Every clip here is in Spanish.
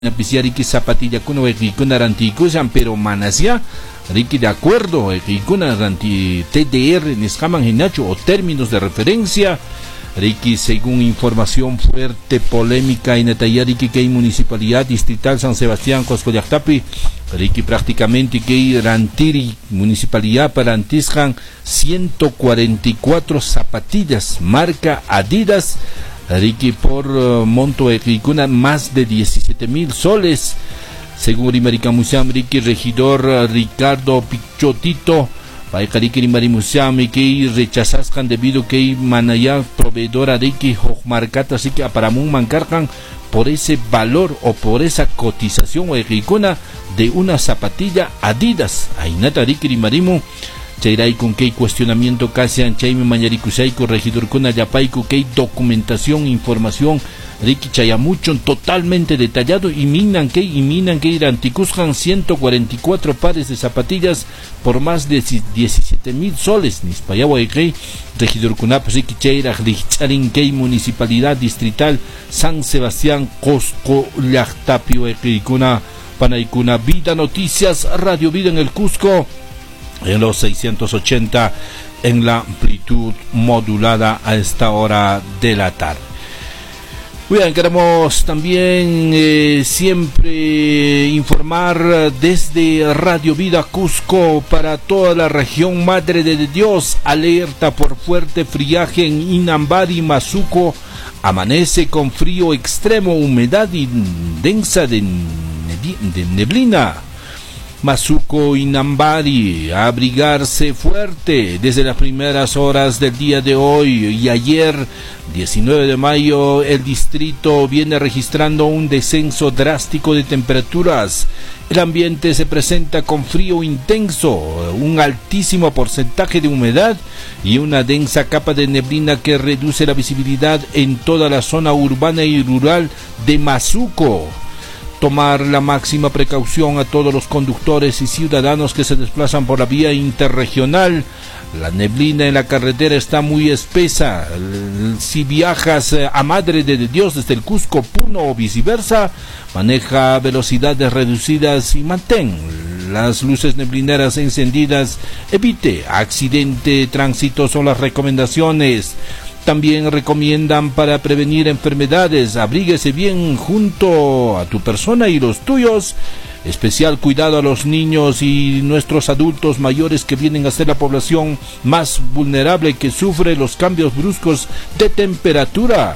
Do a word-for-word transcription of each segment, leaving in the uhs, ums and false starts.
Pisiariki zapatilla kuno ekikuna rantikusan pero manasya riki de acuerdo ekikuna ranti T D R niscaman hinacho o términos de referencia riki según información fuerte polémica en Netayariki que hay municipalidad distrital San Sebastián Coscoyactapi riki prácticamente que rantiri municipalidad para antiscan ciento cuarenta y cuatro zapatillas marca Adidas Riki por uh, monto de Rikuna más de diecisiete mil soles. Según Rimarica Musam, Riki regidor uh, Ricardo Pichotito, Riki Rimarimusam, que rechazascan debido que manaya proveedora Riki Hojmarcata, así que Aparamun Mancarcan por ese valor o por esa cotización o Rikuna de una zapatilla Adidas. Ainata Riki Rimarimu. Chairay con que cuestionamiento casi anchaime mañaricusaiko regidor con ayapaico que documentación información Riki Chayamuchon totalmente detallado y minan que y minan que ir anticuscan ciento cuarenta y cuatro pares de zapatillas por más de diecisiete mil soles nispayawa que regidor kunap Riki Chaira Richarin que municipalidad distrital San Sebastián Cosco Llactapio Ekikuna Panaikuna Vida Noticias Radio Vida en el Cusco en los seiscientos ochenta en la amplitud modulada a esta hora de la tarde. Bien, queremos también eh, siempre informar desde Radio Vida Cusco para toda la región Madre de Dios, alerta por fuerte friaje en Inambari, Mazuco, amanece con frío extremo, humedad y densa de, de neblina. Mazuco y Inambari, abrigarse fuerte desde las primeras horas del día de hoy y ayer, diecinueve de mayo, el distrito viene registrando un descenso drástico de temperaturas. El ambiente se presenta con frío intenso, un altísimo porcentaje de humedad y una densa capa de neblina que reduce la visibilidad en toda la zona urbana y rural de Mazuco. Tomar la máxima precaución a todos los conductores y ciudadanos que se desplazan por la vía interregional. La neblina en la carretera está muy espesa. Si viajas a Madre de Dios desde el Cusco, Puno o viceversa, maneja velocidades reducidas y mantén las luces neblineras encendidas. Evite accidente, tránsito son las recomendaciones. También recomiendan para prevenir enfermedades, abríguese bien junto a tu persona y los tuyos. Especial cuidado a los niños y nuestros adultos mayores que vienen a ser la población más vulnerable que sufre los cambios bruscos de temperatura.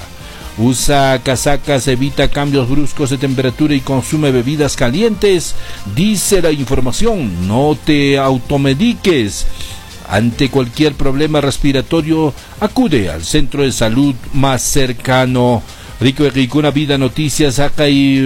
Usa casacas, evita cambios bruscos de temperatura y consume bebidas calientes. Dice la información, no te automediques. Ante cualquier problema respiratorio, acude al centro de salud más cercano. Rico Ericuna Vida Noticias, acá y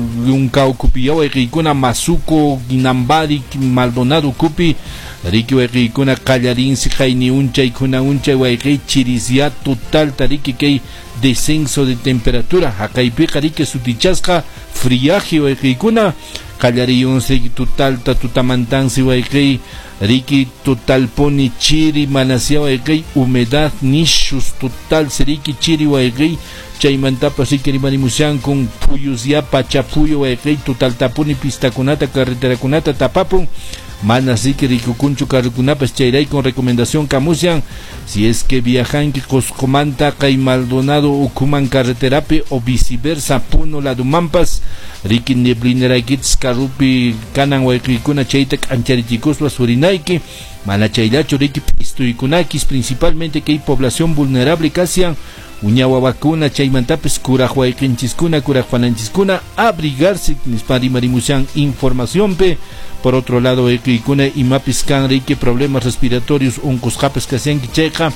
un caucupillao Ericuna Mazuco, Inambari, Maldonado Cupi, Rico Ericuna Callarín, Sijaini Uncha y Cuna Uncha, Guayre, Chirizia, total tariki que descenso de temperatura. Acá y Picarique Sutichasca, friaje Ericuna, Callarí un total Tatamantansi, Guayre. Riki total poni chiri manasiao egay humedad nishus total seriki chiri wa egay chaymantapa sikiri manimusian con puyus ya pachapuyo egay total tapuni pistakunata carretera kunata tapapun mana sikiri kukunchu carcunapas chayray con recomendación camusian si es que viajan que Coscomanta kay Maldonado ukuman carreterape o viceversa Puno la dumampas Riki neblinera gits karupi kanan wa kuna chaytak anchariticuswa surinaiki mana chaylacho Riki pistuikunakis principalmente que hay población vulnerable casian uñawa vacuna chaymantapes curajwaikinchiscuna curajpananchiskuna abrigarse nispari marimusian información pe por otro lado ekikuna y mapiscan Riki problemas respiratorios uncusjapes casian kicheja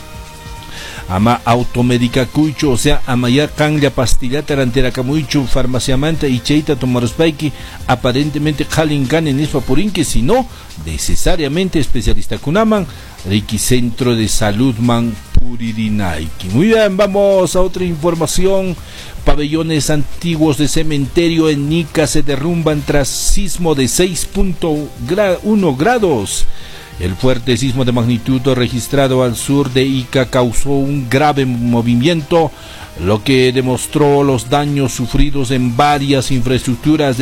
ama automedica cuicho, o sea, amaya canglia pastillata rantera camuicho, farmaciamanta y cheita tomarospaiki, aparentemente jalincan en ispa purinque, sino necesariamente especialista kunaman, Riki Centro de Salud Man Puririnaiki. Muy bien, vamos a otra información. Pabellones antiguos de cementerio en Nica se derrumban tras sismo de seis punto uno grados. El fuerte sismo de magnitud registrado al sur de Ica causó un grave movimiento lo que demostró los daños sufridos en varias infraestructuras